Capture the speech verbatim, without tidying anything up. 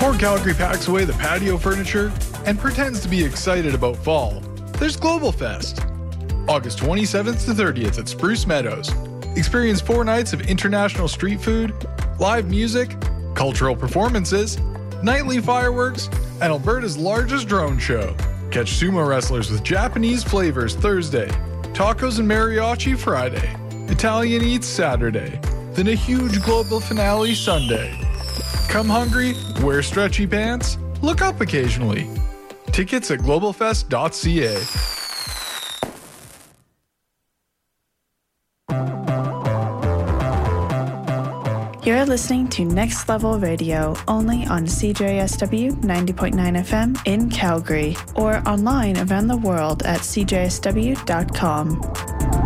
Before Calgary packs away the patio furniture and pretends to be excited about fall, there's Global Fest. August twenty-seventh to thirtieth at Spruce Meadows. Experience four nights of international street food, live music, cultural performances, nightly fireworks, and Alberta's largest drone show. Catch sumo wrestlers with Japanese flavors Thursday, tacos and mariachi Friday, Italian eats Saturday, then a huge global finale Sunday. Come hungry, wear stretchy pants, look up occasionally. Tickets at global fest dot c a. You're listening to Next Level Radio, only on C J S W ninety point nine F M in Calgary, or online around the world at c j s w dot com.